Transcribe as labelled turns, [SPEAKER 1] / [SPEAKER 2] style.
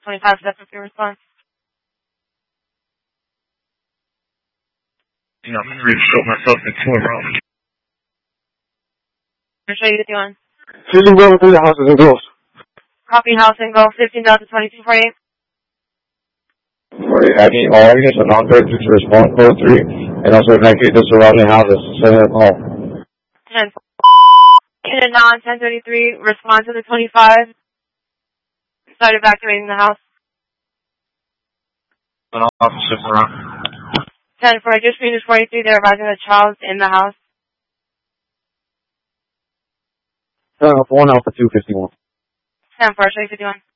[SPEAKER 1] 25 seconds for your response.
[SPEAKER 2] Yeah, I'm going to re-scope myself into a round.
[SPEAKER 1] I'll show you the one.
[SPEAKER 3] City Road through the houses and girls.
[SPEAKER 1] Copy house and go 15,02248.
[SPEAKER 3] I need all units of non-threat to respond code 3 and also evacuate the surrounding houses. Send a call.
[SPEAKER 1] 10. Unit 9, 1033, respond to the 25. Start evacuating the house.
[SPEAKER 2] An officer around.
[SPEAKER 1] 10 for just unit 43, they're advising the child's in the house.
[SPEAKER 3] 1 Alpha 251.
[SPEAKER 1] 10 for show you 51.